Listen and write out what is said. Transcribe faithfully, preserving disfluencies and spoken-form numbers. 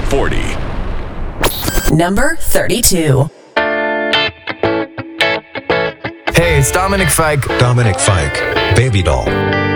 Top forty. Number thirty-two. Hey, it's Dominic Fike. Dominic Fike, Baby Doll.